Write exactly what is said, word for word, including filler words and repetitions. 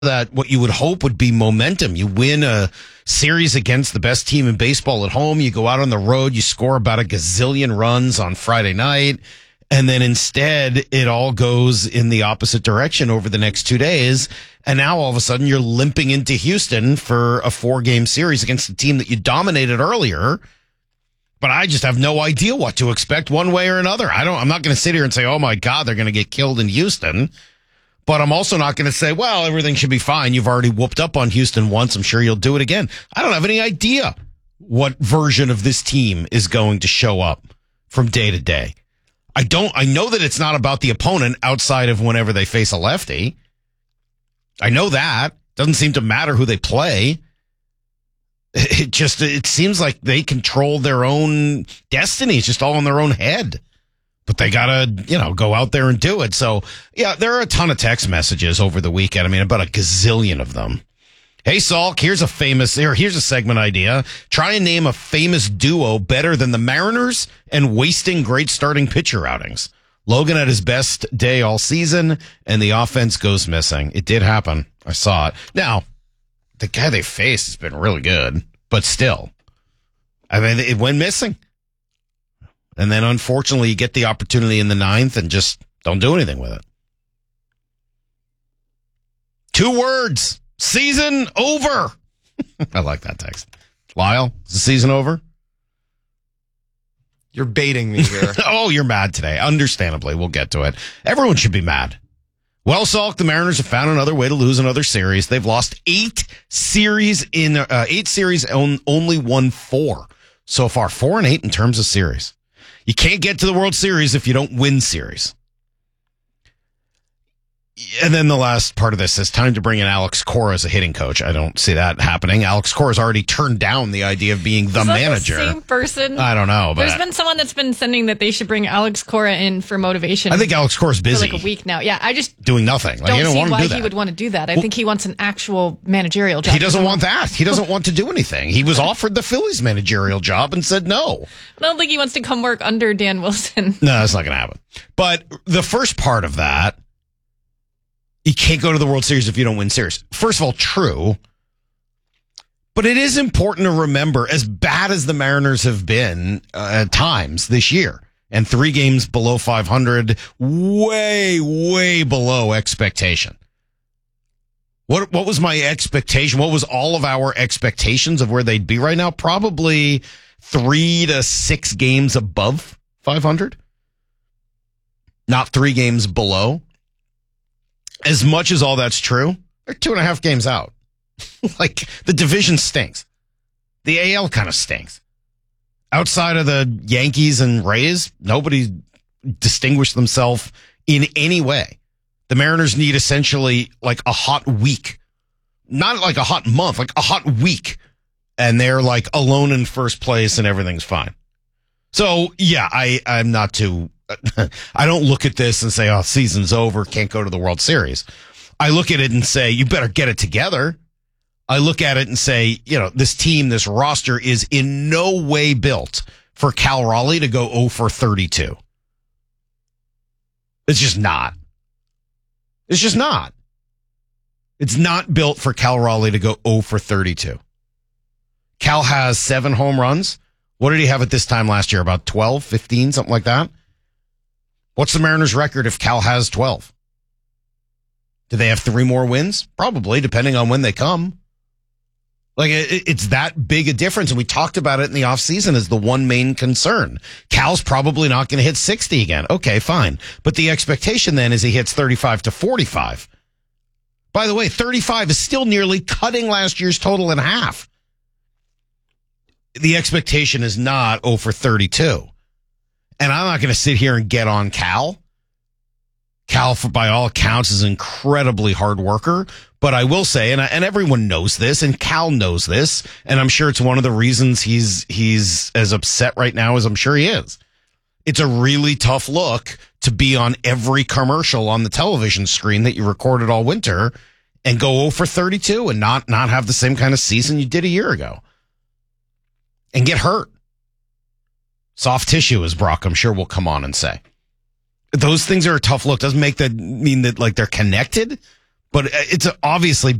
that what you would hope would be momentum. You win a series against the best team in baseball at home. You go out on the road. You score about a gazillion runs on Friday night. And then instead, it all goes in the opposite direction over the next two days. And now all of a sudden, you're limping into Houston for a four-game series against a team that you dominated earlier. But I just have no idea what to expect one way or another. I don't, I'm not going to sit here and say, oh my God, they're going to get killed in Houston. But I'm also not going to say, well, everything should be fine. You've already whooped up on Houston once. I'm sure you'll do it again. I don't have any idea what version of this team is going to show up from day to day. I don't, I know that it's not about the opponent outside of whenever they face a lefty. I know that. Doesn't seem to matter who they play. It just, it seems like they control their own destiny. It's just all in their own head. But they gotta, you know, go out there and do it. So, yeah, there are a ton of text messages over the weekend. I mean, about a gazillion of them. Hey, Salk, here's a famous, here, here's a segment idea. Try and name a famous duo better than the Mariners and wasting great starting pitcher outings. Logan at his best day all season, and the offense goes missing. It did happen. I saw it. Now, the guy they faced has been really good, but still, I mean, it went missing. And then, unfortunately, you get the opportunity in the ninth and just don't do anything with it. Two words. Season over. I like that text. Lyle, is the season over? You're baiting me here. Oh, you're mad today. Understandably, we'll get to it. Everyone should be mad. Well, Salk, the Mariners have found another way to lose another series. They've lost eight series in uh, eight series and only won four so far. Four and eight in terms of series. You can't get to the World Series if you don't win series. And then the last part of this is time to bring in Alex Cora as a hitting coach. I don't see that happening. Alex Cora's already turned down the idea of being the is that manager. The same person? I don't know. But there's been someone that's been sending that they should bring Alex Cora in for motivation. I think Alex Cora's busy. For like a week now. Yeah, I just doing nothing. Like, don't you don't see want to why do that. he would want to do that. I well, think he wants an actual managerial job. He doesn't want that. He doesn't want to do anything. He was offered the Phillies managerial job and said no. I don't think he wants to come work under Dan Wilson. No, that's not going to happen. But the first part of that, you can't go to the World Series if you don't win series. First of all, true. But it is important to remember, as bad as the Mariners have been uh, at times this year, and three games below five hundred, way, way below expectation. What what was my expectation? What was all of our expectations of where they'd be right now? Probably three to six games above five hundred. Not three games below. As much as all that's true, they're two and a half games out. Like, the division stinks. The A L kind of stinks. Outside of the Yankees and Rays, nobody distinguished themselves in any way. The Mariners need essentially like a hot week. Not like a hot month, like a hot week. And they're like alone in first place and everything's fine. So, yeah, I, I'm not too... I don't look at this and say, oh, season's over, can't go to the World Series. I look at it and say, you better get it together. I look at it and say, you know, this team, this roster is in no way built for Cal Raleigh to go oh for thirty-two. It's just not. It's just not. It's not built for Cal Raleigh to go oh for thirty-two. Cal has seven home runs. What did he have at this time last year? About twelve, fifteen, something like that? What's the Mariners' record if Cal has twelve? Do they have three more wins? Probably, depending on when they come. Like, it, it's that big a difference, and we talked about it in the offseason as the one main concern. Cal's probably not going to hit sixty again. Okay, fine. But the expectation then is he hits thirty-five to forty-five. By the way, thirty-five is still nearly cutting last year's total in half. The expectation is not oh for thirty-two. And I'm not going to sit here and get on Cal. Cal, for, by all accounts, is an incredibly hard worker. But I will say, and, I, and everyone knows this, and Cal knows this, and I'm sure it's one of the reasons he's he's as upset right now as I'm sure he is. It's a really tough look to be on every commercial on the television screen that you recorded all winter and go oh for thirty-two and not, not have the same kind of season you did a year ago. And get hurt. Soft tissue, as Brock, I'm sure, will come on and say. Those things are a tough look. Doesn't make that mean that like they're connected, but it's obviously